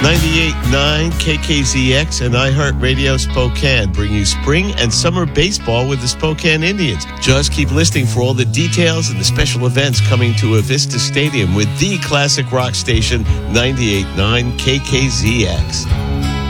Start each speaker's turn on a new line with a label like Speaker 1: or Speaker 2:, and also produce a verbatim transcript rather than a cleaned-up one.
Speaker 1: ninety-eight point nine K K Z X and iHeartRadio Spokane bring you spring and summer baseball with the Spokane Indians. Just keep listening for all the details and the special events coming to Avista Stadium with the classic rock station ninety-eight point nine K K Z X.